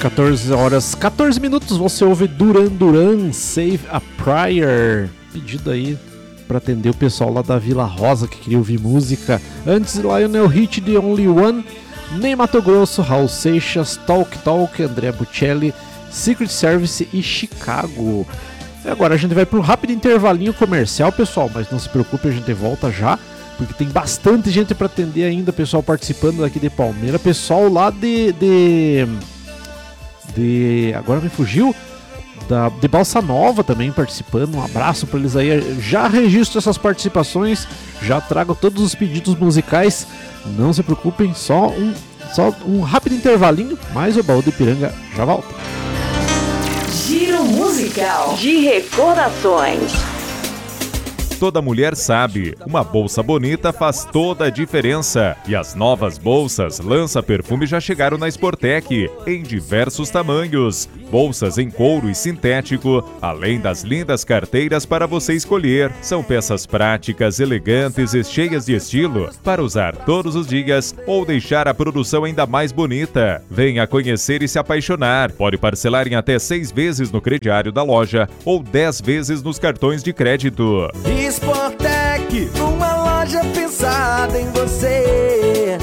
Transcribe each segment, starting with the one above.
14 horas 14 minutos, você ouve Duran Duran, Save a Prayer. Pedido aí pra atender o pessoal lá da Vila Rosa que queria ouvir música. Antes, Lionel Richie, The Only One, Ney Matogrosso, Raul Seixas, Talk Talk, André Bocelli, Secret Service e Chicago. E agora a gente vai para um rápido intervalinho comercial, pessoal, mas não se preocupe, a gente volta já, porque tem bastante gente para atender ainda, pessoal participando daqui de Palmeira, pessoal lá de agora me fugiu, de Balsa Nova também participando, um abraço para eles aí, já registro essas participações, já trago todos os pedidos musicais, não se preocupem, só um rápido intervalinho, mas o Baú do Ipiranga já volta. Giro musical de recordações. Toda mulher sabe, uma bolsa bonita faz toda a diferença. E as novas bolsas lança-perfume já chegaram na Sportec, em diversos tamanhos. Bolsas em couro e sintético, além das lindas carteiras para você escolher. São peças práticas, elegantes e cheias de estilo, para usar todos os dias ou deixar a produção ainda mais bonita. Venha conhecer e se apaixonar. Pode parcelar em até 6 vezes no crediário da loja ou 10 vezes nos cartões de crédito. Sportec, uma loja pensada em você.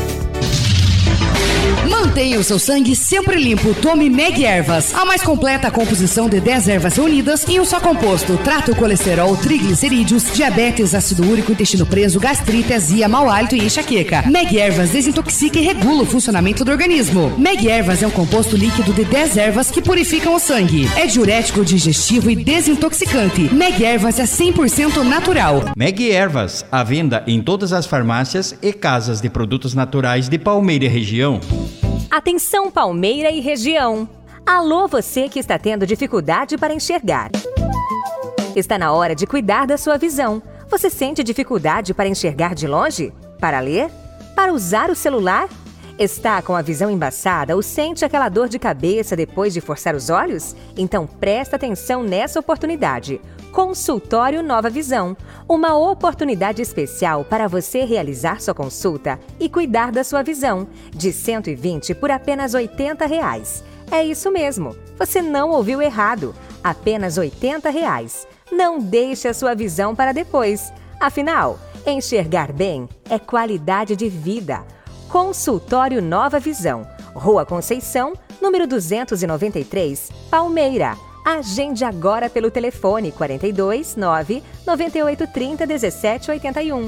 Mantenha o seu sangue sempre limpo. Tome Meg Ervas, a mais completa composição de 10 ervas reunidas em um só composto. Trata o colesterol, triglicerídeos, diabetes, ácido úrico, intestino preso, gastrite, azia, mau hálito e enxaqueca. Meg Ervas desintoxica e regula o funcionamento do organismo. Meg Ervas é um composto líquido de 10 ervas que purificam o sangue. É diurético, digestivo e desintoxicante. Meg Ervas é 100% natural. Meg Ervas, à venda em todas as farmácias e casas de produtos naturais de Palmeira e região. Atenção Palmeira e região! Alô, você que está tendo dificuldade para enxergar. Está na hora de cuidar da sua visão. Você sente dificuldade para enxergar de longe? Para ler? Para usar o celular? Está com a visão embaçada ou sente aquela dor de cabeça depois de forçar os olhos? Então presta atenção nessa oportunidade. Consultório Nova Visão. Uma oportunidade especial para você realizar sua consulta e cuidar da sua visão. De 120 por apenas R$ 80. É isso mesmo. Você não ouviu errado. Apenas R$ 80. Não deixe a sua visão para depois. Afinal, enxergar bem é qualidade de vida. Consultório Nova Visão. Rua Conceição, número 293, Palmeira. Agende agora pelo telefone 42 9 9830 1781.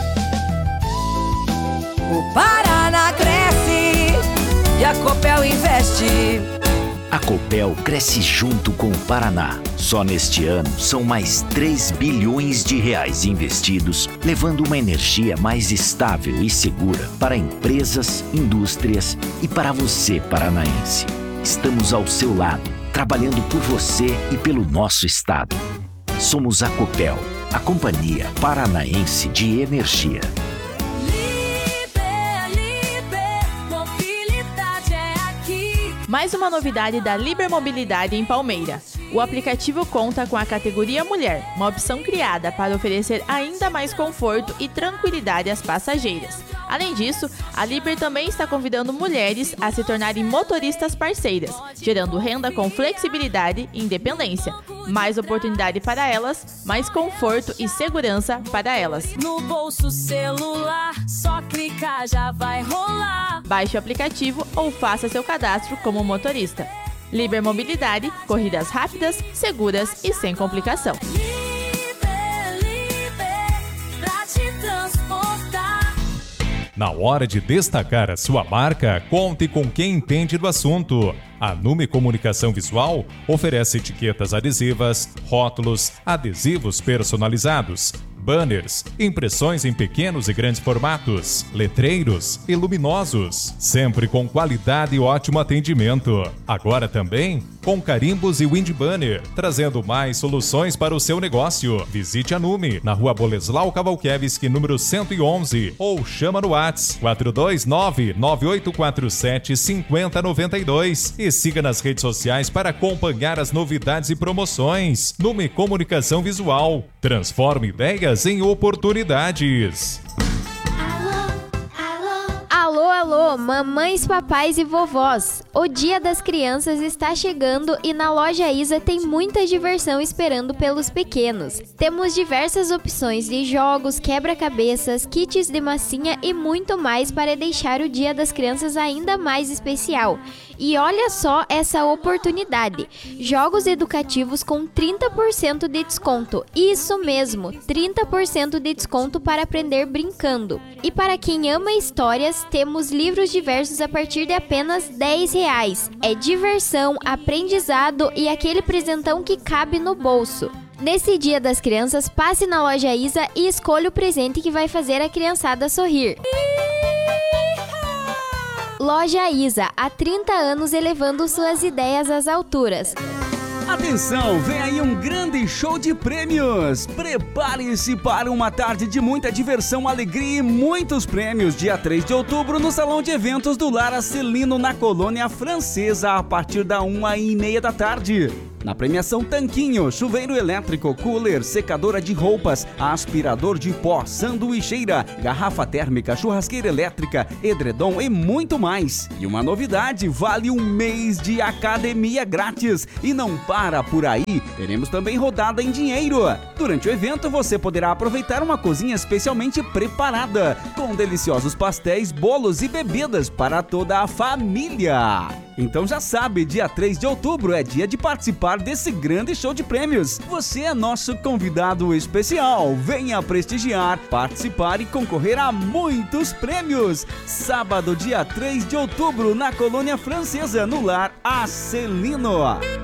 O Paraná cresce e a Copel investe. A Copel cresce junto com o Paraná. Só neste ano são mais 3 bilhões de reais investidos, levando uma energia mais estável e segura para empresas, indústrias e para você, paranaense. Estamos ao seu lado, trabalhando por você e pelo nosso estado. Somos a Copel, a Companhia Paranaense de Energia. Mais uma novidade da Liber Mobilidade em Palmeira. O aplicativo conta com a categoria Mulher, uma opção criada para oferecer ainda mais conforto e tranquilidade às passageiras. Além disso, a Liber também está convidando mulheres a se tornarem motoristas parceiras, gerando renda com flexibilidade e independência. Mais oportunidade para elas, mais conforto e segurança para elas. No bolso celular, só clicar já vai rolar. Baixe o aplicativo ou faça seu cadastro como motorista. Liber Mobilidade, corridas rápidas, seguras e sem complicação. Pra te transportar. Na hora de destacar a sua marca, conte com quem entende do assunto. A Nume Comunicação Visual oferece etiquetas adesivas, rótulos, adesivos personalizados, banners, impressões em pequenos e grandes formatos, letreiros e luminosos, sempre com qualidade e ótimo atendimento. Agora também com carimbos e wind banner, trazendo mais soluções para o seu negócio. Visite a Nume, na Rua Boleslau Kawalkiewicz, número 111, ou chama no WhatsApp 429-9847-5092 e siga nas redes sociais para acompanhar as novidades e promoções. Nume Comunicação Visual. Transforme ideias em oportunidades. Alô, alô! Alô, mamães, papais e vovós! O Dia das Crianças está chegando e na Loja Isa tem muita diversão esperando pelos pequenos. Temos diversas opções de jogos, quebra-cabeças, kits de massinha e muito mais para deixar o Dia das Crianças ainda mais especial. E olha só essa oportunidade! Jogos educativos com 30% de desconto. Isso mesmo, 30% de desconto para aprender brincando. E para quem ama histórias, temos livros diversos a partir de apenas R$10. É diversão, aprendizado e aquele presentão que cabe no bolso. Nesse Dia das Crianças, passe na Loja Isa e escolha o presente que vai fazer a criançada sorrir. Loja Isa, há 30 anos elevando suas ideias às alturas. Atenção, vem aí um grande show de prêmios! Prepare-se para uma tarde de muita diversão, alegria e muitos prêmios. Dia 3 de outubro no Salão de Eventos do Lar Acelino, na Colônia Francesa, a partir da 1h30 da tarde. Na premiação, tanquinho, chuveiro elétrico, cooler, secadora de roupas, aspirador de pó, sanduicheira, garrafa térmica, churrasqueira elétrica, edredom e muito mais. E uma novidade, vale um mês de academia grátis. E não para por aí, teremos também rodada em dinheiro. Durante o evento, você poderá aproveitar uma cozinha especialmente preparada, com deliciosos pastéis, bolos e bebidas para toda a família. Então já sabe, dia 3 de outubro é dia de participar desse grande show de prêmios. Você é nosso convidado especial. Venha prestigiar, participar e concorrer a muitos prêmios. Sábado, dia 3 de outubro, na Colônia Francesa, no Lar Acelino.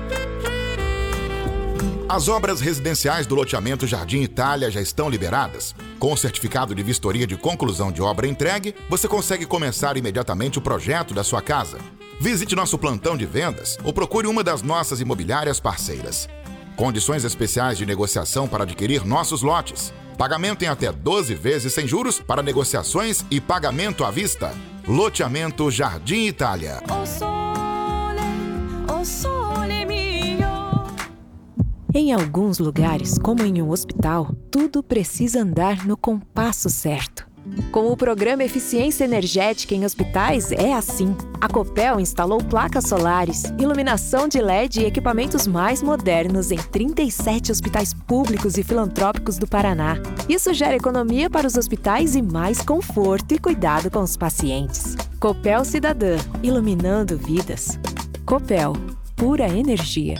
As obras residenciais do loteamento Jardim Itália já estão liberadas. Com o certificado de vistoria de conclusão de obra entregue, você consegue começar imediatamente o projeto da sua casa. Visite nosso plantão de vendas ou procure uma das nossas imobiliárias parceiras. Condições especiais de negociação para adquirir nossos lotes. Pagamento em até 12 vezes sem juros para negociações e pagamento à vista. Loteamento Jardim Itália. Em alguns lugares, como em um hospital, tudo precisa andar no compasso certo. Com o programa Eficiência Energética em Hospitais, é assim. A Copel instalou placas solares, iluminação de LED e equipamentos mais modernos em 37 hospitais públicos e filantrópicos do Paraná. Isso gera economia para os hospitais e mais conforto e cuidado com os pacientes. Copel Cidadã, iluminando vidas. Copel, pura energia.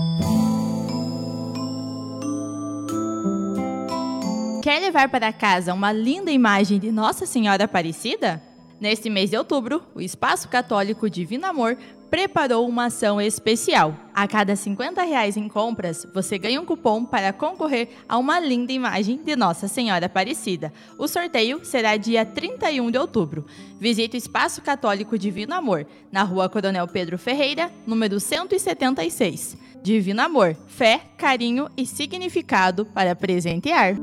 Quer levar para casa uma linda imagem de Nossa Senhora Aparecida? Neste mês de outubro, o Espaço Católico Divino Amor preparou uma ação especial. A cada R$50 em compras, você ganha um cupom para concorrer a uma linda imagem de Nossa Senhora Aparecida. O sorteio será dia 31 de outubro. Visite o Espaço Católico Divino Amor, na Rua Coronel Pedro Ferreira, número 176. Divino Amor, fé, carinho e significado para presentear.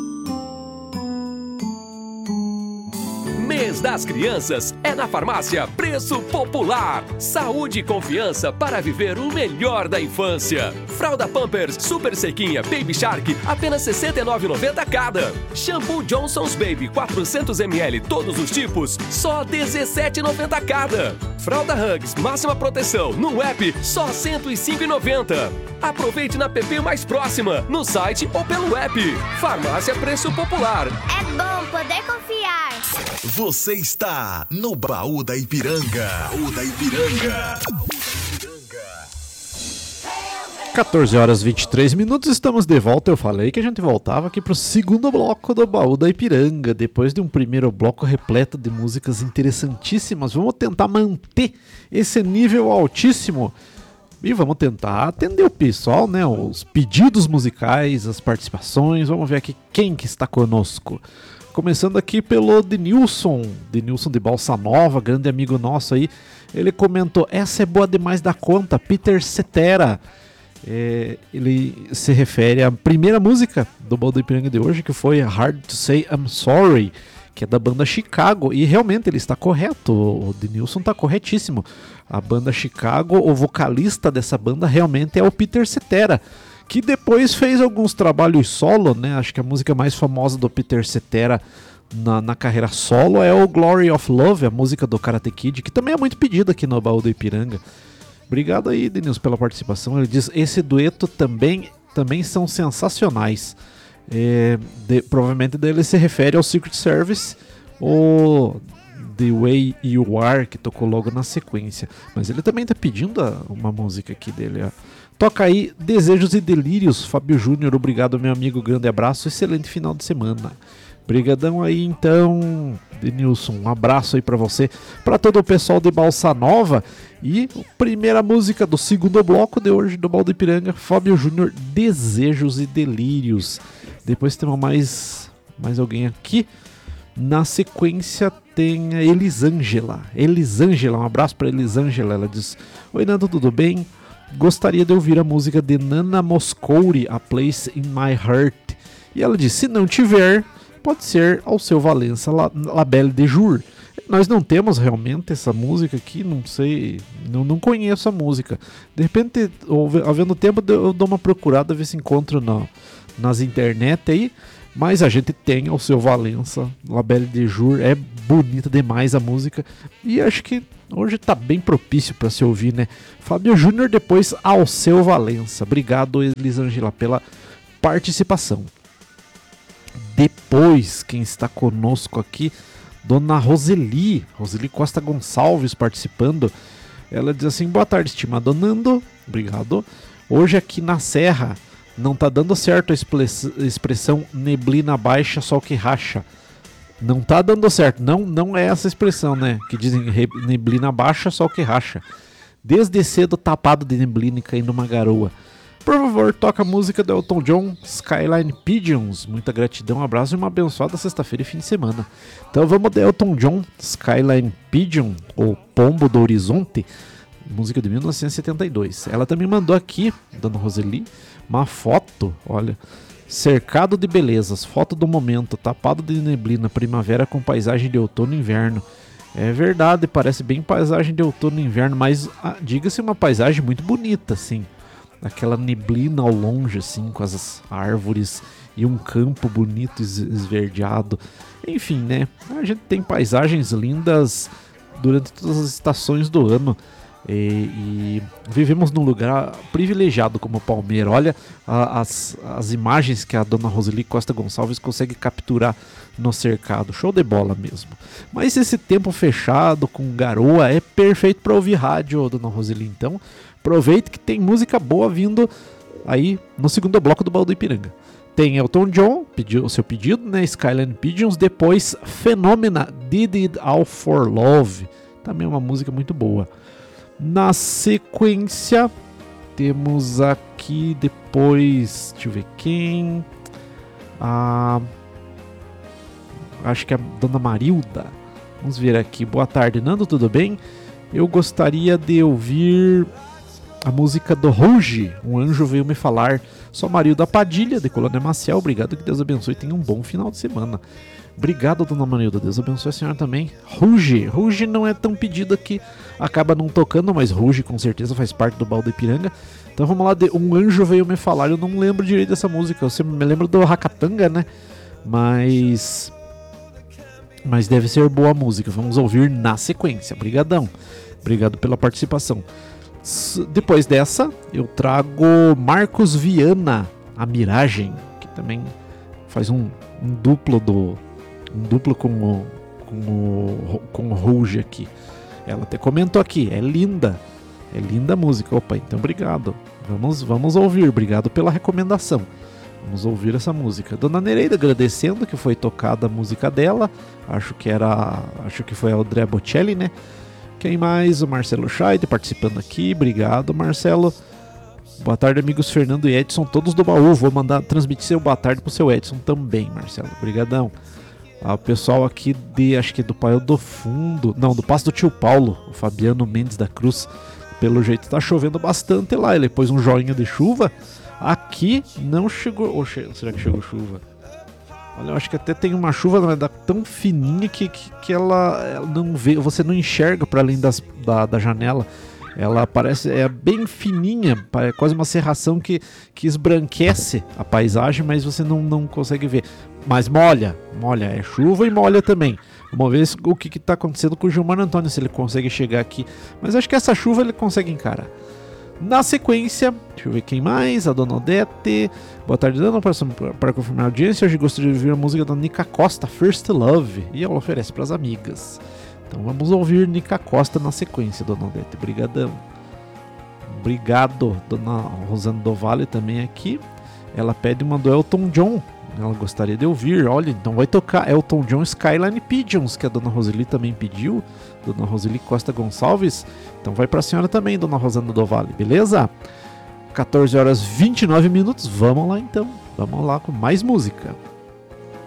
Mês das Crianças é na Farmácia Preço Popular. Saúde e confiança para viver o melhor da infância. Fralda Pampers Super Sequinha Baby Shark, apenas R$ 69,90 cada. Shampoo Johnson's Baby 400ml, todos os tipos, só R$ 17,90 cada. Fralda Hugs Máxima Proteção, no app, só R$ 105,90. Aproveite na PP mais próxima, no site ou pelo app. Farmácia Preço Popular. É bom poder confiar. Você está no Baú da Ipiranga. Baú da Ipiranga. 14h23, estamos de volta. Eu falei que a gente voltava aqui pro segundo bloco do Baú da Ipiranga. Depois de um primeiro bloco repleto de músicas interessantíssimas, vamos tentar manter esse nível altíssimo. E vamos tentar atender o pessoal, né? Os pedidos musicais, as participações. Vamos ver aqui quem que está conosco. Começando aqui pelo Denilson de Balsa Nova, grande amigo nosso aí. Ele comentou, essa é boa demais da conta, Peter Cetera. Ele se refere à primeira música do Baú da Ipiranga de hoje, que foi Hard to Say I'm Sorry, que é da banda Chicago, e realmente ele está correto, o Denilson está corretíssimo. A banda Chicago, o vocalista dessa banda realmente é o Peter Cetera, que depois fez alguns trabalhos solo, né? Acho que a música mais famosa do Peter Cetera na carreira solo é o Glory of Love, a música do Karate Kid, que também é muito pedida aqui no Baú do Ipiranga. Obrigado aí, Denilson, pela participação. Ele diz, esse dueto também são sensacionais. Provavelmente ele se refere ao Secret Service ou The Way You Are, que tocou logo na sequência. Mas ele também tá pedindo uma música aqui dele, ó. Toca aí Desejos e Delírios, Fábio Júnior. Obrigado, meu amigo, grande abraço, excelente final de semana. Brigadão aí então, Denilson, um abraço aí pra você, pra todo o pessoal de Balsa Nova. E a primeira música do segundo bloco de hoje do Baldo Ipiranga, Fábio Júnior, Desejos e Delírios. Depois temos mais alguém aqui. Na sequência tem a Elisângela, um abraço pra Elisângela. Ela diz, oi Nando, tudo bem? Gostaria de ouvir a música de Nana Moscouri, A Place in My Heart. E ela diz, se não tiver, pode ser Alceu Valença, La Belle de Jour. Nós não temos realmente essa música aqui, não sei, não conheço a música. De repente, havendo tempo, eu dou uma procurada, ver se encontro nas internet aí. Mas a gente tem Alceu Valença, La Belle de Jour, é bonita demais a música. E acho que hoje tá bem propício para se ouvir, né? Fábio Júnior, depois Alceu Valença. Obrigado, Elisângela, pela participação. Depois, quem está conosco aqui, Dona Roseli Costa Gonçalves participando. Ela diz assim, boa tarde, estimado Nando, obrigado. Hoje aqui na Serra não tá dando certo a expressão neblina baixa, sol que racha. Não tá dando certo, não é essa expressão, né? Que dizem neblina baixa, sol que racha. Desde cedo tapado de neblina e caindo uma garoa. Por favor, toca a música do Elton John, Skyline Pigeons. Muita gratidão, um abraço e uma abençoada sexta-feira e fim de semana. Então vamos de Elton John, Skyline Pigeon, ou Pombo do Horizonte, música de 1972. Ela também mandou aqui, Dona Roseli, uma foto, olha, cercado de belezas, foto do momento, tapado de neblina, primavera com paisagem de outono e inverno. É verdade, parece bem paisagem de outono e inverno, mas diga-se uma paisagem muito bonita, assim. Aquela neblina ao longe, assim, com as árvores e um campo bonito esverdeado. Enfim, né? A gente tem paisagens lindas durante todas as estações do ano. E vivemos num lugar privilegiado como Palmeira. Olha as imagens que a Dona Roseli Costa Gonçalves consegue capturar no cercado. Show de bola mesmo. Mas esse tempo fechado com garoa é perfeito para ouvir rádio, Dona Roseli. Então aproveite que tem música boa vindo aí no segundo bloco do Baldo Ipiranga. Tem Elton John, pediu o seu pedido, né? Skyline Pigeons. Depois Phenomena, Did It All For Love. Também é uma música muito boa. Na sequência, temos aqui depois, deixa eu ver quem, acho que é a Dona Marilda. Vamos ver aqui, boa tarde Nando, tudo bem? Eu gostaria de ouvir a música do Ruge, Um Anjo Veio Me Falar. Sou Marilda Padilha, de Colônia Maciel, obrigado, que Deus abençoe e tenha um bom final de semana. Obrigado, Dona Marilda, Deus abençoe a senhora também. Ruge não é tão pedido que acaba não tocando, mas Ruge com certeza faz parte do Baldo Ipiranga. Então vamos lá, de Um Anjo Veio Me Falar. Eu não lembro direito dessa música, eu sempre me lembro do Racatanga, né? Mas deve ser boa música, vamos ouvir na sequência. Obrigadão, obrigado pela participação. Depois dessa, eu trago Marcos Viana, A Miragem, que também faz um duplo com o Ruge aqui. Ela até comentou aqui, é linda a música. Opa, então obrigado, vamos ouvir, obrigado pela recomendação. Vamos ouvir essa música. Dona Nereida agradecendo que foi tocada a música dela, acho que foi a Andrea Bocelli, né? Quem mais? O Marcelo Scheid participando aqui, obrigado Marcelo. Boa tarde, amigos Fernando e Edson, todos do baú. Vou transmitir seu boa tarde pro seu Edson também, Marcelo. Obrigadão. O pessoal aqui acho que do Paio do Fundo, não, do Passo do Tio Paulo, o Fabiano Mendes da Cruz. Pelo jeito tá chovendo bastante lá. Ele pôs um joinha de chuva. Aqui não chegou. Ou será que chegou chuva? Olha, eu acho que até tem uma chuva, mas tão fininha que ela não vê, você não enxerga para além da janela. Ela parece, é bem fininha, é quase uma serração que esbranquece a paisagem, mas você não consegue ver. Mas molha, é chuva e molha também. Vamos ver o que está acontecendo com o Gilmar Antônio, se ele consegue chegar aqui. Mas acho que essa chuva ele consegue encarar. Na sequência, deixa eu ver quem mais, a Dona Odete. Boa tarde, Dona, para confirmar a audiência. Hoje gostaria de ouvir a música da Nica Costa, First Love, e ela oferece para as amigas. Então vamos ouvir Nica Costa na sequência, Dona Odete. Obrigadão. Obrigado, Dona Rosana do Vale também aqui. Ela pede uma do Elton John. Ela gostaria de ouvir. Olha, então vai tocar Elton John, Skyline Pigeons, que a Dona Roseli também pediu. Dona Roseli Costa Gonçalves. Então vai pra senhora também, Dona Rosana do Vale, beleza? 14 horas 29 minutos. Vamos lá então. Vamos lá com mais música.